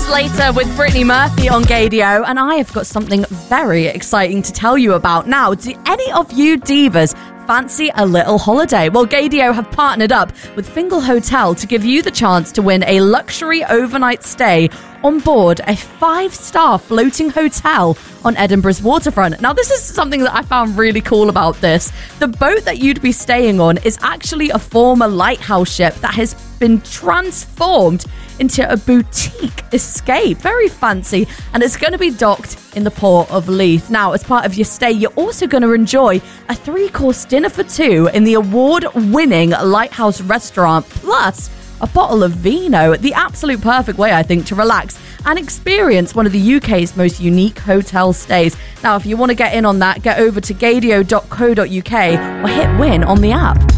It's later with Brittany Murphy on Gaydio, and I have got something very exciting to tell you about. Now, do any of you divas fancy a little holiday? Well, Gaydio have partnered up with Fingal Hotel to give you the chance to win a luxury overnight stay on board a 5-star floating hotel on Edinburgh's waterfront. Now, this is something that I found really cool about this. The boat that you'd be staying on is actually a former lighthouse ship that has been transformed into a boutique escape. Very fancy, and it's going to be docked in the port of Leith. Now, as part of your stay, you're also going to enjoy a 3-course dinner for 2 in the award-winning Lighthouse restaurant, plus a bottle of vino. The absolute perfect way, I think, to relax and experience one of the UK's most unique hotel stays. Now, if you want to get in on that, get over to gaydio.co.uk or hit win on the app.